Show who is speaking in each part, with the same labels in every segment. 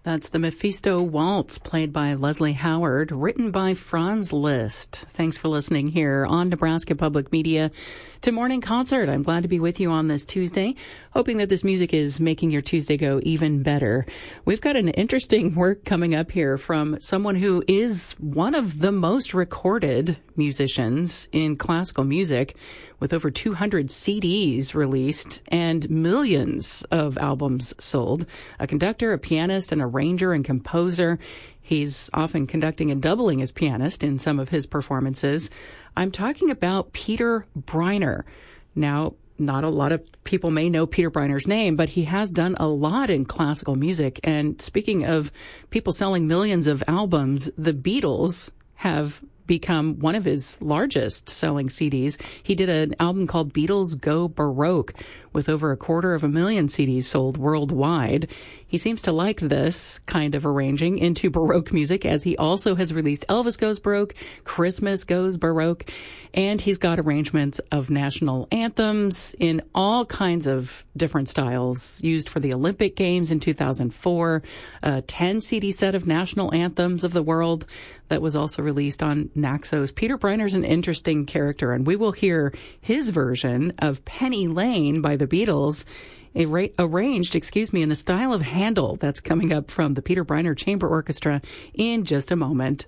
Speaker 1: That's the Mephisto Waltz, played by Leslie Howard, written by Franz Liszt. Thanks for listening here on Nebraska Public Media to Morning Concert. I'm glad to be with you on this Tuesday, hoping that this music is making your Tuesday go even better. We've got an interesting work coming up here from someone who is one of the most recorded musicians in classical music, with over 200 CDs released and millions of albums sold. A conductor, a pianist, an arranger, and composer. He's often conducting and doubling as pianist in some of his performances. I'm talking about Peter Briner. Now, not a lot of people may know Peter Briner's name, but he has done a lot in classical music. And speaking of people selling millions of albums, the Beatles have become one of his largest selling CDs. He did an album called Beatles Go Baroque with over 250,000 CDs sold worldwide. He seems to like this kind of arranging into Baroque music, as he also has released Elvis Goes Baroque, Christmas Goes Baroque, and he's got arrangements of national anthems in all kinds of different styles, used for the Olympic Games in 2004, a 10 CD set of national anthems of the world that was also released on Naxos. Peter Briner's an interesting character, and we will hear his version of Penny Lane by the Beatles, arranged in the style of Handel. That's coming up from the Peter Briner Chamber Orchestra in just a moment.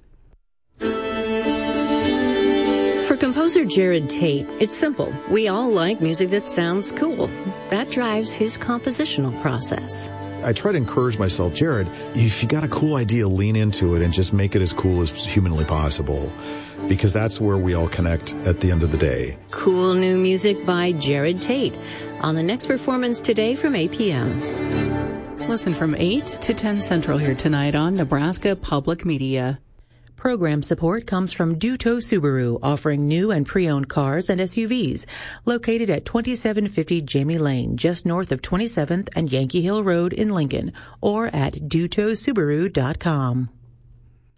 Speaker 2: For composer Jared Tate, it's simple. We all like music that sounds cool. That drives his compositional process.
Speaker 3: I try to encourage myself, Jared, if you got a cool idea, lean into it and just make it as cool as humanly possible, because that's where we all connect at the end of the day.
Speaker 2: Cool new music by Jared Tate on the next performance today from 8 p.m.
Speaker 1: Listen from 8 to 10 Central here tonight on Nebraska Public Media.
Speaker 4: Program support comes from Duto Subaru, offering new and pre-owned cars and SUVs, located at 2750 Jamie Lane, just north of 27th and Yankee Hill Road in Lincoln, or at dutosubaru.com.